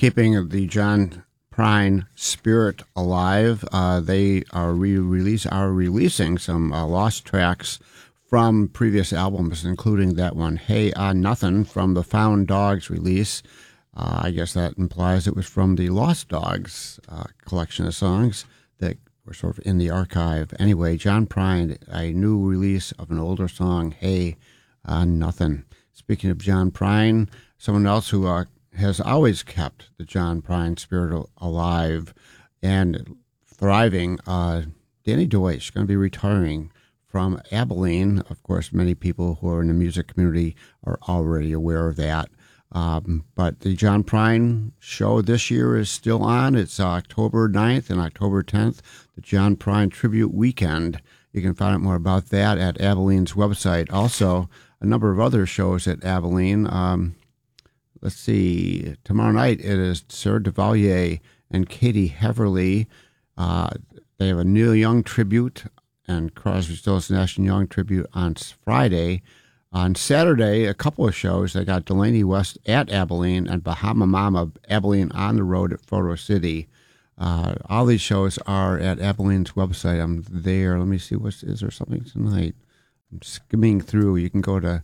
keeping the John Prine spirit alive. They are releasing some lost tracks from previous albums, including that one, Hey Nothing, from the Found Dogs release. I guess that implies it was from the Lost Dogs collection of songs that were sort of in the archive. Anyway, John Prine, a new release of an older song, Hey Nothing. Speaking of John Prine, someone else who has always kept the John Prine spirit alive and thriving, Danny Deutsch, going to be retiring from Abilene. Of course, many people who are in the music community are already aware of that. But the John Prine show this year is still on. It's October 9th and October 10th, the John Prine Tribute Weekend. You can find out more about that at Abilene's website. Also, a number of other shows at Abilene. Let's see, tomorrow night it is Sir Duvalier and Katie Heverly. They have a Neil Young tribute and Crosby, Stills, Nash & Young tribute on Friday. On Saturday, a couple of shows. They got Delaney West at Abilene and Bahama Mama, Abilene on the road at Photo City. All these shows are at Abilene's website. I'm there. Let me see, is there something tonight? I'm skimming through. You can go to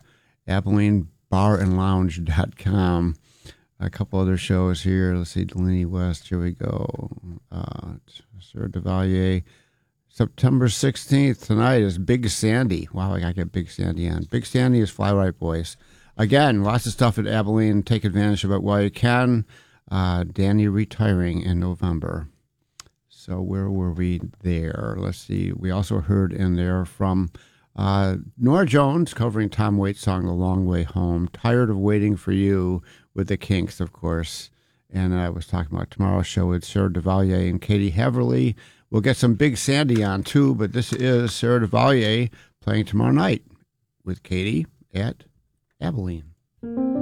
AbileneBarAndLounge.com. A couple other shows here. Let's see, Delaney West. Here we go. Sir Duvalier. September 16th tonight is Big Sandy. Wow, I got to get Big Sandy on. Big Sandy is Fly Right Boys. Again, lots of stuff at Abilene. Take advantage of it while you can. Danny retiring in November. So where were we there? Let's see. We also heard in there from Norah Jones covering Tom Waits' song The Long Way Home. Tired of Waiting for You with the Kinks, of course. And I was talking about tomorrow's show with Sir Duvalier and Katie Heverly. We'll get some Big Sandy on, too, but this is Sir Duvalier playing tomorrow night with Katie at Abilene.